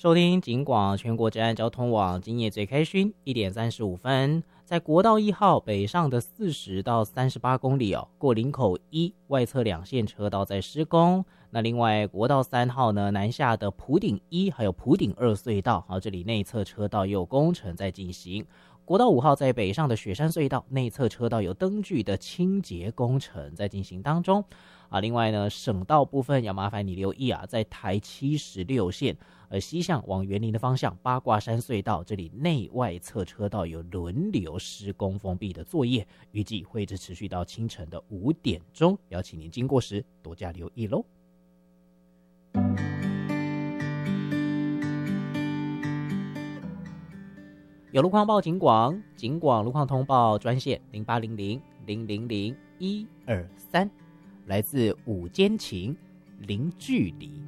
收听警广全国治安交通网，今夜最开勋1点35分，在国道1号北上的40到38公里过林口1外侧2线车道在施工。那另外国道3号呢，南下的埔顶1还有埔顶2隧道，这里内侧车道也有工程在进行。国道5号在北上的雪山隧道内侧车道有灯具的清洁工程在进行当中。另外呢，省道部分要麻烦你留意在台76线西向往园林的方向，八卦山隧道这里内外侧车道有轮流施工封闭的作业，预计会一直持续到清晨的5点钟，邀请您经过时多加留意咯。有路况报警广，警广路况通报专线0800-000-123，来自午间情零距离。